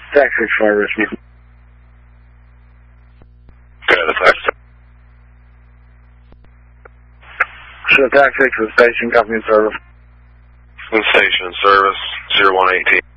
Taxi 65 Richmond. Okay, the taxi. Show taxi to the station, company in service. Station in service, 0118.